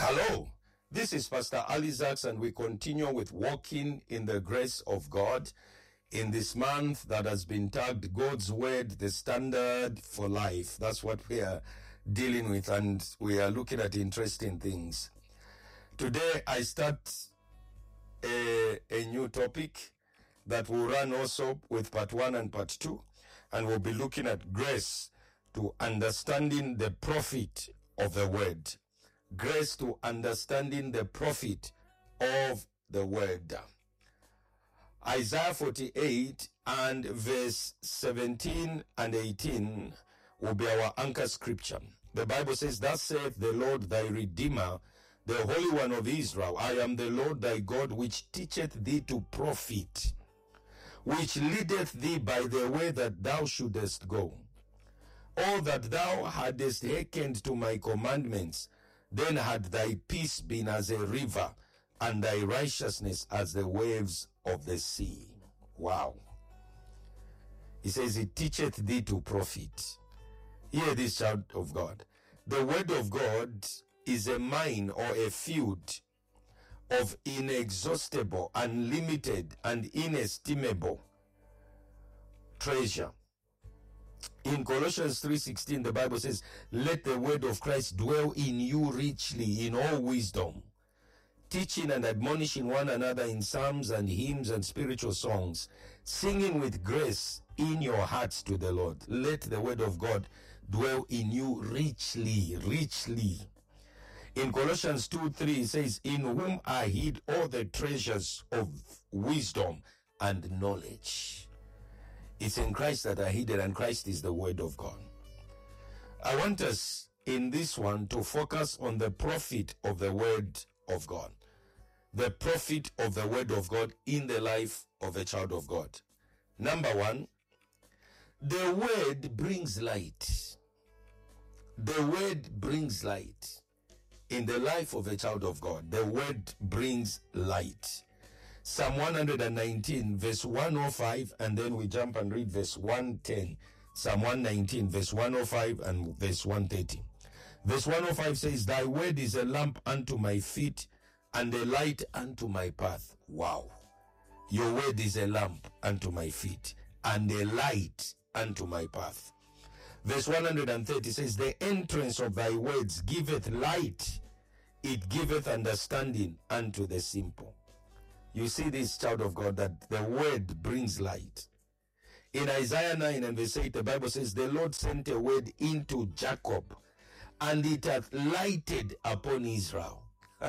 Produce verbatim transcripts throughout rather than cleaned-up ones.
Hello, this is Pastor Ali Zaks, and we continue with walking in the grace of God in this month that has been tagged God's Word, the standard for life. That's what we are dealing with, and we are looking at interesting things. Today I start a, a new topic that will run also with part one and part two, and we'll be looking at grace to understanding the profit of the Word. Grace to understanding the profit of the Word. Isaiah forty-eight and verse seventeen and eighteen will be our anchor scripture. The Bible says, "Thus saith the Lord thy Redeemer, the Holy One of Israel, I am the Lord thy God, which teacheth thee to profit, which leadeth thee by the way that thou shouldest go. Oh, that thou hadst hearkened to my commandments, then had thy peace been as a river, and thy righteousness as the waves of the sea." Wow. He says, "He teacheth thee to profit." Hear this, child of God. The Word of God is a mine or a field of inexhaustible, unlimited, and inestimable treasure. In Colossians three sixteen, the Bible says, "Let the word of Christ dwell in you richly in all wisdom, teaching and admonishing one another in psalms and hymns and spiritual songs, singing with grace in your hearts to the Lord." Let the word of God dwell in you richly, richly. In Colossians two three, it says, "In whom are hid all the treasures of wisdom and knowledge." It's in Christ that are hidden, and Christ is the Word of God. I want us in this one to focus on the profit of the Word of God. The profit of the Word of God in the life of a child of God. Number one, the Word brings light. The Word brings light. In the life of a child of God, the Word brings light. Psalm one nineteen verse one oh five, and then we jump and read verse one ten. Psalm one nineteen verse one oh five and verse one thirty. Verse one oh five says, "Thy word is a lamp unto my feet and a light unto my path." Wow. Your word is a lamp unto my feet and a light unto my path. Verse one thirty says, "The entrance of thy words giveth light, it giveth understanding unto the simple." You see this, child of God, that the word brings light. In Isaiah nine and verse eight, the Bible says, "The Lord sent a word into Jacob, and it hath lighted upon Israel."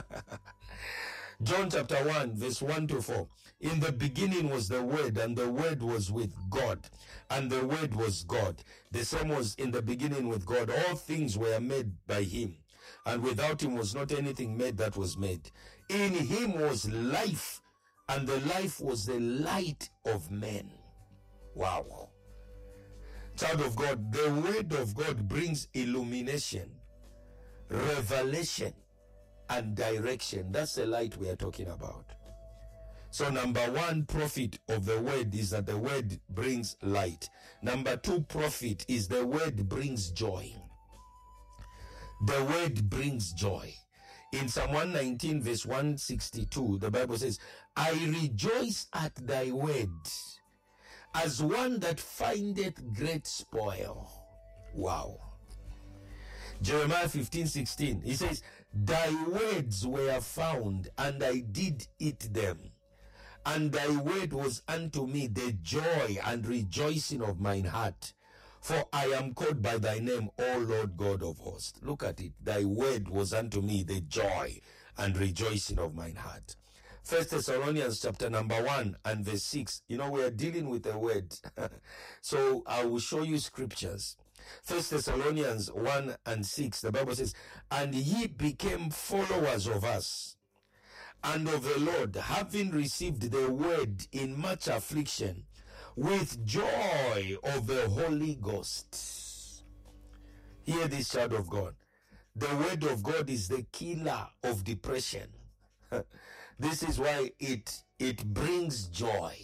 John chapter one, verse one to four. "In the beginning was the Word, and the Word was with God, and the Word was God. The same was in the beginning with God. All things were made by him, and without him was not anything made that was made. In him was life, and the life was the light of men." Wow. Child of God, the Word of God brings illumination, revelation, and direction. That's the light we are talking about. So number one profit of the Word is that the Word brings light. Number two profit is the Word brings joy. The Word brings joy. In Psalm one nineteen verse one sixty-two, the Bible says, "I rejoice at thy word, as one that findeth great spoil." Wow. Jeremiah fifteen sixteen, he says, "Thy words were found, and I did eat them. And thy word was unto me the joy and rejoicing of mine heart. For I am called by thy name, O Lord God of hosts." Look at it. Thy word was unto me the joy and rejoicing of mine heart. First Thessalonians chapter number one and verse six. You know, we are dealing with a word. So I will show you scriptures. First Thessalonians one and six, the Bible says, "And ye became followers of us and of the Lord, having received the word in much affliction, with joy of the Holy Ghost." Hear this, child of God. The Word of God is the killer of depression. This is why it it brings joy.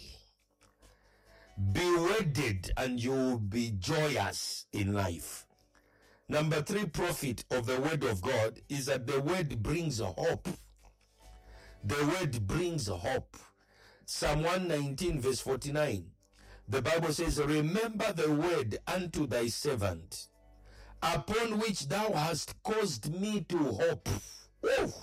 Be wedded and you will be joyous in life. Number three profit of the word of God is that the word brings hope. The word brings hope. Psalm one nineteen verse forty-nine. The Bible says, remember the word unto thy servant, upon which thou hast caused me to hope. Woo!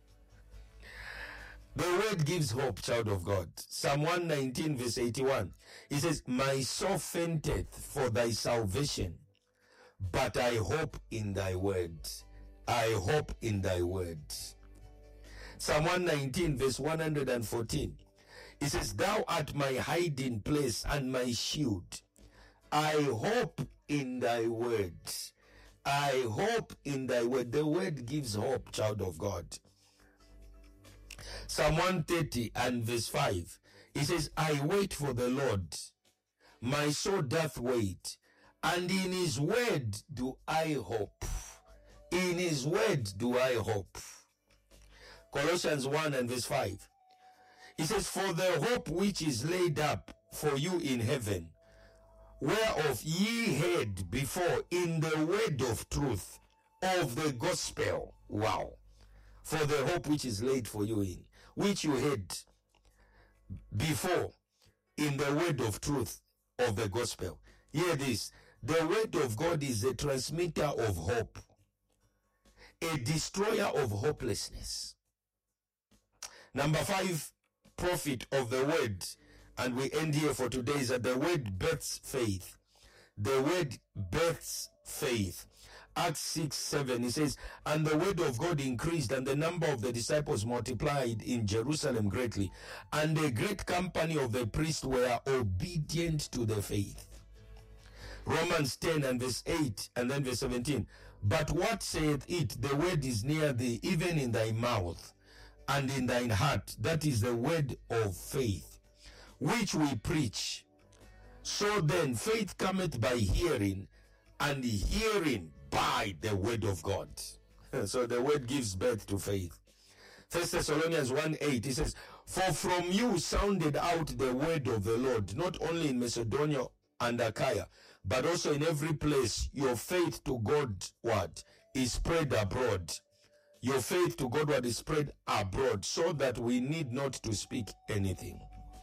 The word gives hope, child of God. Psalm one nineteen verse eighty-one. It says, my soul fainteth for thy salvation, but I hope in thy word. I hope in thy word. Psalm one nineteen verse one hundred fourteen. It says, thou art my hiding place and my shield. I hope in thy word. I hope in thy word. The word gives hope, child of God. Psalm one thirty and verse five. It says, I wait for the Lord. My soul doth wait. And in his word do I hope. In his word do I hope. Colossians one and verse five. It says, for the hope which is laid up for you in heaven, whereof ye heard before in the word of truth of the gospel. Wow. For the hope which is laid for you in, which you heard before in the word of truth of the gospel. Hear this. The word of God is a transmitter of hope, a destroyer of hopelessness. Number five, profit of the word, and we end here for today, is that the word births faith. The word births faith. Acts six seven, it says, and the word of God increased, and the number of the disciples multiplied in Jerusalem greatly, and a great company of the priests were obedient to the faith. Romans ten and verse eight and then verse seventeen. But what saith it? The word is near thee, even in thy mouth and in thine heart. That is the word of faith, which we preach. So then faith cometh by hearing, and hearing by the word of God. So the word gives birth to faith. First Thessalonians one eight, it says, for from you sounded out the word of the Lord, not only in Macedonia and Achaia, but also in every place. Your faith to God what is spread abroad. Your faith to God what is spread abroad, so that we need not to speak anything.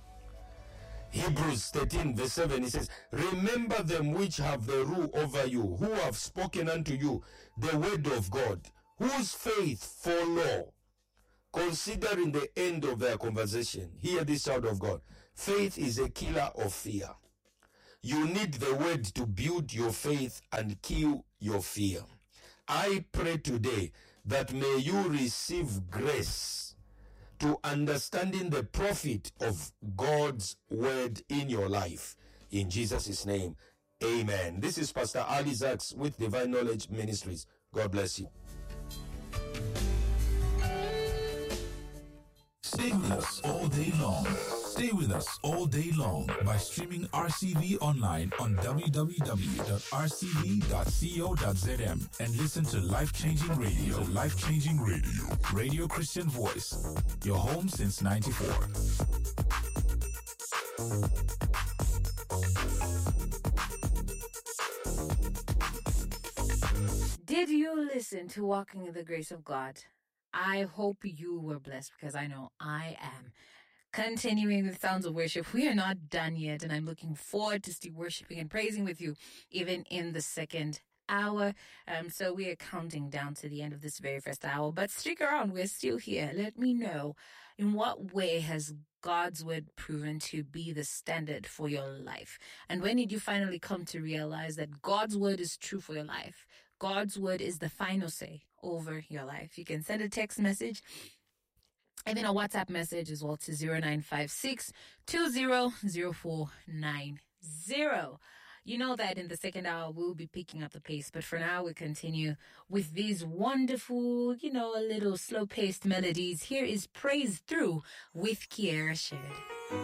Hebrews thirteen verse seven, it says, remember them which have the rule over you, who have spoken unto you the word of God, whose faith follow, considering the end of their conversation. Hear this, child of God. Faith is a killer of fear. You need the word to build your faith and kill your fear. I pray today that may you receive grace to understanding the profit of God's word in your life. In Jesus' name, amen. This is Pastor Ali Zaks with Divine Knowledge Ministries. God bless you. Stay with us all day long. Stay with us all day long by streaming R C V online on w w w dot r c v dot co dot z m and listen to Life-Changing Radio. Life-Changing Radio. Radio Christian Voice. Your home since ninety-four. Did you listen to Walking in the Grace of God? I hope you were blessed, because I know I am. Continuing with Sounds of Worship, we are not done yet, and I'm looking forward to still worshiping and praising with you, even in the second hour. Um, so we are counting down to the end of this very first hour, but stick around, we're still here. Let me know, in what way has God's word proven to be the standard for your life? And when did you finally come to realize that God's word is true for your life? God's word is the final say over your life. You can send a text message and then a WhatsApp message as well to zero nine five six, two zero zero four nine zero. You know that in the second hour, we'll be picking up the pace. But for now, we continue with these wonderful, you know, a little slow-paced melodies. Here is Praise Through with Kiera Sheard.